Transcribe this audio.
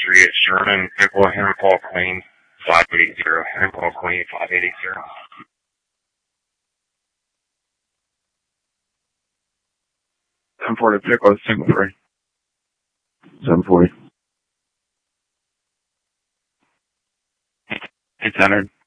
3 at Sherman, Pickle, Henry Paul Queen, 580, Henry Paul Queen, 5880. 740 Pickle, single 3. 740. 800.